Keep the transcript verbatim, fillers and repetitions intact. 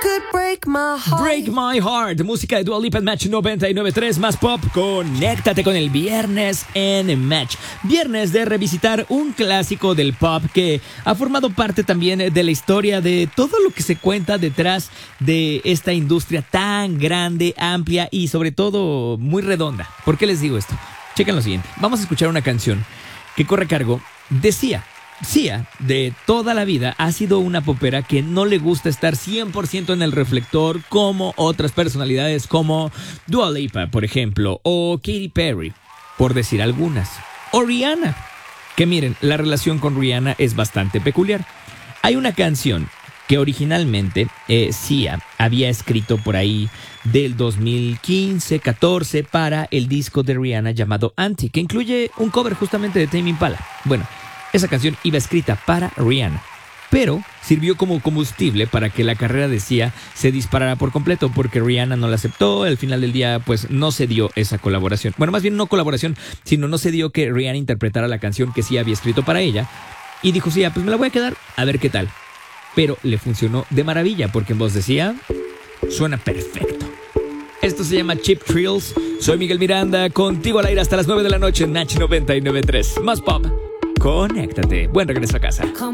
could break my heart. Break My Heart, música de Dua Lipa en Match noventa y nueve punto tres, más pop. Conéctate con el viernes en Match. Viernes de revisitar un clásico del pop que ha formado parte también de la historia de todo lo que se cuenta detrás de esta industria tan grande, amplia y sobre todo muy redonda. ¿Por qué les digo esto? Chequen lo siguiente. Vamos a escuchar una canción que corre a cargo de Sia. Sia, de toda la vida, ha sido una popera que no le gusta estar cien por ciento en el reflector como otras personalidades como Dua Lipa, por ejemplo, o Katy Perry, por decir algunas, o Rihanna. Que miren, la relación con Rihanna es bastante peculiar. Hay una canción que originalmente eh, Sia había escrito por ahí del dos mil quince catorce para el disco de Rihanna llamado Anti, que incluye un cover justamente de Tame Impala. Bueno, esa canción iba escrita para Rihanna, pero sirvió como combustible para que la carrera de Sia se disparara por completo, porque Rihanna no la aceptó. Al final del día, pues no se dio esa colaboración. Bueno, más bien no colaboración, sino no se dio que Rihanna interpretara la canción que Sia había escrito para ella. Y dijo Sia, pues me la voy a quedar, a ver qué tal. Pero le funcionó de maravilla, porque en voz de Sia suena perfecto. Esto se llama Cheap Thrills. Soy Miguel Miranda, contigo al aire hasta las nueve de la noche en Match noventa y nueve punto tres. Más pop. Conéctate. Buen regreso a casa.